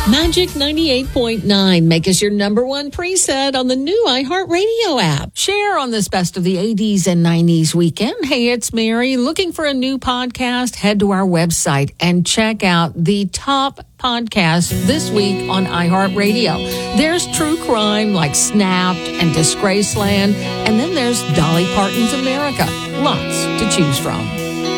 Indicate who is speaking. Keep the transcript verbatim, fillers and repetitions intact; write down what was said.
Speaker 1: Magic ninety-eight point nine. Make us your number one preset on the new iHeartRadio app. Share on this Best of the eighties and nineties weekend. Hey, it's Mary. Looking for a new podcast? Head to our website and check out the top podcasts this week on iHeartRadio. There's true crime like Snapped and Disgraceland. And then there's Dolly Parton's America. Lots to choose from.